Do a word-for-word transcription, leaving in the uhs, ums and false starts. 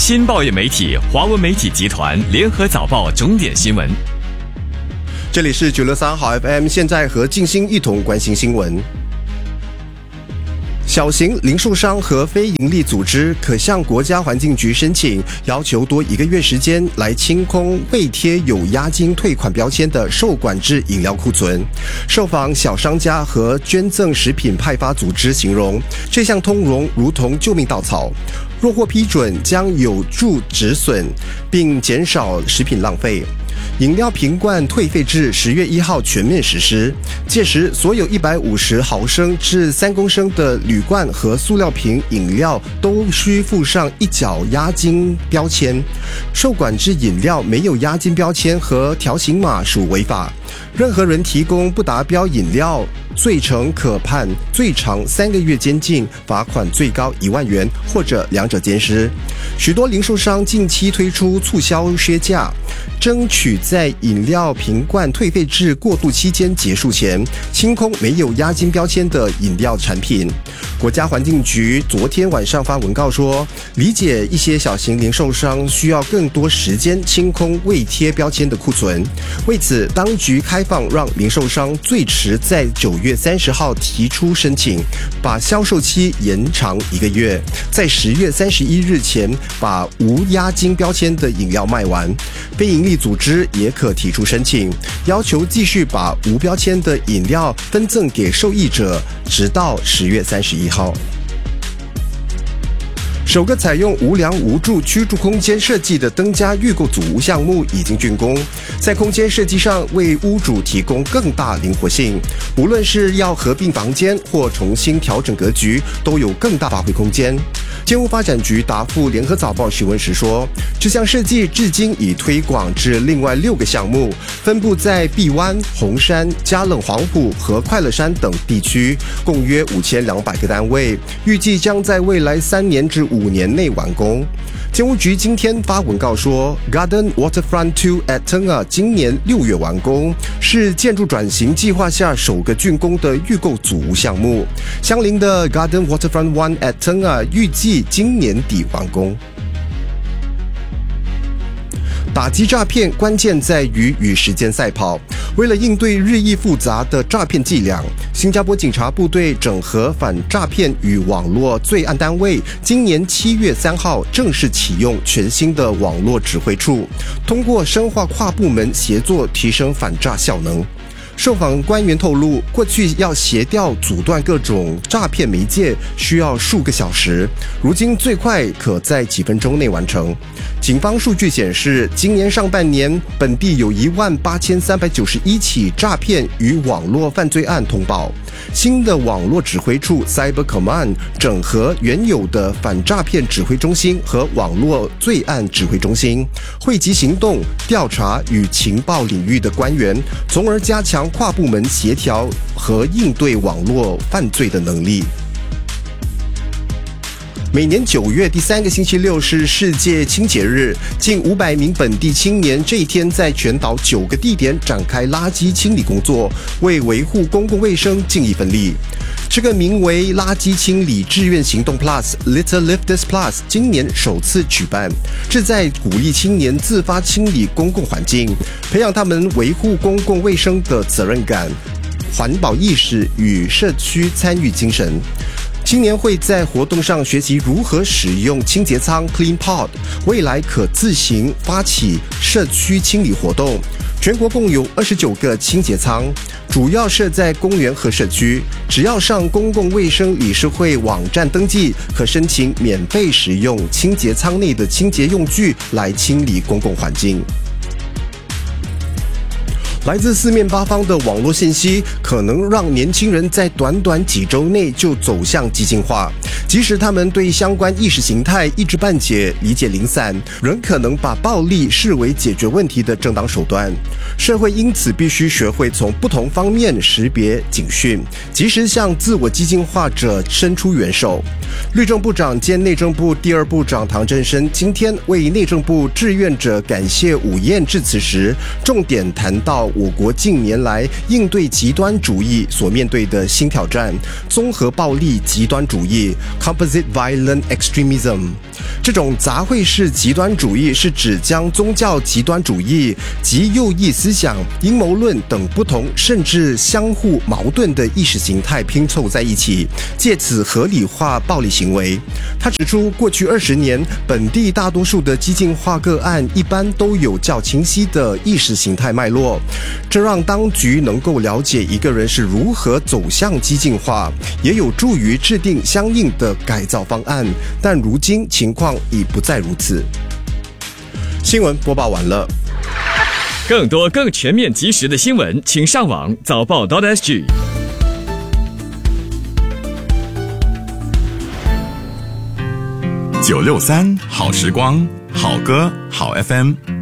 新报业媒体华文媒体集团联合早报重点新闻。 这里是九六三好 F M， 现在和静心一同关心新闻。小型零售商和非营利组织可向国家环境局申请，要求多一个月时间来清空未贴有押金退款标签的受管制饮料库存。受访小商家和捐赠食品派发组织形容，这项通融如同救命稻草。若获批准，将有助止损，并减少食品浪费。饮料瓶罐退费制十月一号全面实施，届时所有一百五十毫升至三公升的铝罐和塑料瓶饮料都需附上一角押金标签。受管制饮料没有押金标签和条形码属违法。任何人提供不达标饮料，罪成可判最长三个月监禁，罚款最高一万元，或者两者兼施。许多零售商近期推出促销削价，争取在饮料瓶罐退费制过渡期间结束前，清空没有押金标签的饮料产品。国家环境局昨天晚上发文告说，理解一些小型零售商需要更多时间清空未贴标签的库存，为此，当局开放让零售商最迟在九月三十号提出申请，把销售期延长一个月，在十月三十一日前把无押金标签的饮料卖完。非营利组织也可提出申请，要求继续把无标签的饮料分赠给受益者，直到十月三十一号。首个采用无梁无柱居住空间设计的登家预购组屋项目已经竣工，在空间设计上为屋主提供更大灵活性，无论是要合并房间或重新调整格局，都有更大发挥空间。建物发展局答复联合早报询问时说，这项设计至今已推广至另外六个项目，分布在碧湾、红山、嘉冷黄埔和快乐山等地区，共约五千两百个单位，预计将在未来三年至五年内完工。建物局今天发文告说 ，Garden Waterfront 二 at Tengah 今年六月完工，是建筑转型计划下首个竣工的预购组屋项目。相邻的 Garden Waterfront 一 at Tengah 预计今年底完工。打击诈骗关键在于与时间赛跑。为了应对日益复杂的诈骗伎俩，新加坡警察部队整合反诈骗与网络罪案单位，今年七月三号正式启用全新的网络指挥处，通过深化跨部门协作，提升反诈效能。受访官员透露，过去要协调阻断各种诈骗媒介需要数个小时，如今最快可在几分钟内完成。警方数据显示，今年上半年本地有一万八千三百九十一起诈骗与网络犯罪案通报。新的网络指挥处 Cyber Command 整合原有的反诈骗指挥中心和网络罪案指挥中心，汇集行动、调查与情报领域的官员，从而加强跨部门协调和应对网络犯罪的能力。每年九月第三个星期六是世界清洁日，近五百名本地青年这一天在全岛九个地点展开垃圾清理工作，为维护公共卫生尽一份力。这个名为垃圾清理志愿行动 Plus Little Lifters Plus 今年首次举办，旨在鼓励青年自发清理公共环境，培养他们维护公共卫生的责任感、环保意识与社区参与精神。青年会在活动上学习如何使用清洁仓 Clean Pod， 未来可自行发起社区清理活动。全国共有二十九个清洁仓，主要设在公园和社区。只要上公共卫生理事会网站登记，可申请免费使用清洁仓内的清洁用具来清理公共环境。来自四面八方的网络信息，可能让年轻人在短短几周内就走向激进化。即使他们对相关意识形态一知半解、理解零散，仍可能把暴力视为解决问题的正当手段。社会因此必须学会从不同方面识别警讯，及时向自我激进化者伸出援手。律政部长兼内政部第二部长唐振声今天为内政部志愿者感谢午宴致辞时，重点谈到我国近年来应对极端主义所面对的新挑战——综合暴力极端主义 （Composite Violent Extremism）。这种杂烩式极端主义是指将宗教极端主义及右翼思想、阴谋论等不同甚至相互矛盾的意识形态拼凑在一起，借此合理化暴力行为。他指出，过去二十年，本地大多数的激进化个案一般都有较清晰的意识形态脉络，这让当局能够了解一个人是如何走向激进化，也有助于制定相应的改造方案。但如今情况已不再如此。新闻播报完了。 更多更全面及时的新闻，请上网早报 .sg。 九六三好时光，好歌好 F M。